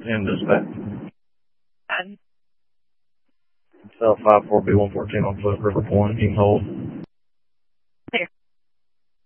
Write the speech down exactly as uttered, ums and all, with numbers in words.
and dispatch. Cell five four B one fourteen on foot, River Point, you can hold.